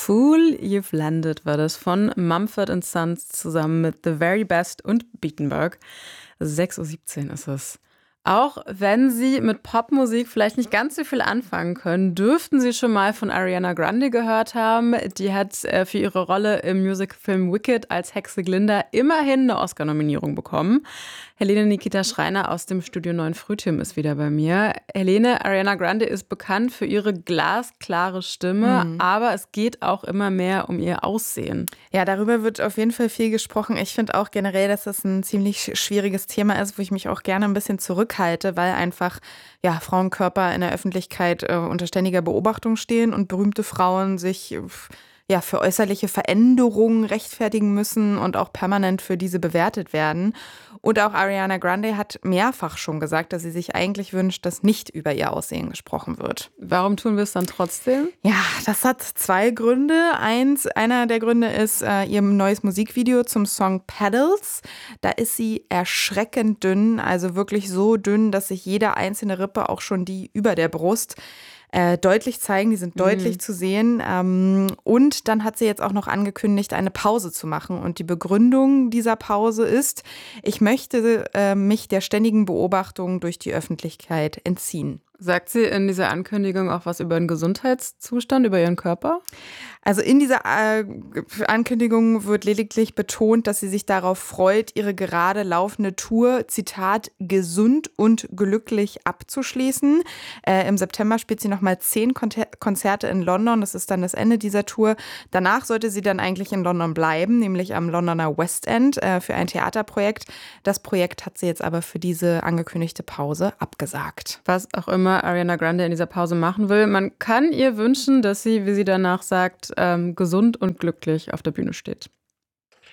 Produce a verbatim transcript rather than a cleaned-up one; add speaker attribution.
Speaker 1: Fool You've Landed war das von Mumford and Sons zusammen mit The Very Best und Beatenberg. sechs Uhr siebzehn ist es. Auch wenn Sie mit Popmusik vielleicht nicht ganz so viel anfangen können, dürften Sie schon mal von Ariana Grande gehört haben. Die hat äh, für ihre Rolle im Musicalfilm Wicked als Hexe Glinda immerhin eine Oscar-Nominierung bekommen. Helene Nikita Schreiner aus dem Studio neun Frühturm ist wieder bei mir. Helene, Ariana Grande ist bekannt für ihre glasklare Stimme, mhm. aber es geht auch immer mehr um ihr Aussehen.
Speaker 2: Ja, darüber wird auf jeden Fall viel gesprochen. Ich finde auch generell, dass das ein ziemlich schwieriges Thema ist, wo ich mich auch gerne ein bisschen zurückhalte, weil einfach ja, Frauenkörper in der Öffentlichkeit äh, unter ständiger Beobachtung stehen und berühmte Frauen sich ja, für äußerliche Veränderungen rechtfertigen müssen und auch permanent für diese bewertet werden. Und auch Ariana Grande hat mehrfach schon gesagt, dass sie sich eigentlich wünscht, dass nicht über ihr Aussehen gesprochen wird.
Speaker 1: Warum tun wir es dann trotzdem?
Speaker 2: Ja, das hat zwei Gründe. Eins, einer der Gründe ist äh, ihr neues Musikvideo zum Song Pedals. Da ist sie erschreckend dünn, also wirklich so dünn, dass sich jede einzelne Rippe, auch schon die über der Brust, Äh, deutlich zeigen, die sind deutlich mhm. zu sehen. Ähm, und dann hat sie jetzt auch noch angekündigt, eine Pause zu machen. Und die Begründung dieser Pause ist, ich möchte äh, mich der ständigen Beobachtung durch die Öffentlichkeit entziehen.
Speaker 1: Sagt sie in dieser Ankündigung auch was über den Gesundheitszustand, über ihren Körper?
Speaker 2: Also in dieser äh, Ankündigung wird lediglich betont, dass sie sich darauf freut, ihre gerade laufende Tour, Zitat, gesund und glücklich abzuschließen. Äh, Im September spielt sie nochmal zehn Konter- Konzerte in London. Das ist dann das Ende dieser Tour. Danach sollte sie dann eigentlich in London bleiben, nämlich am Londoner West End äh, für ein Theaterprojekt. Das Projekt hat sie jetzt aber für diese angekündigte Pause abgesagt.
Speaker 1: Was auch immer Ariana Grande in dieser Pause machen will. Man kann ihr wünschen, dass sie, wie sie danach sagt, ähm, gesund und glücklich auf der Bühne steht.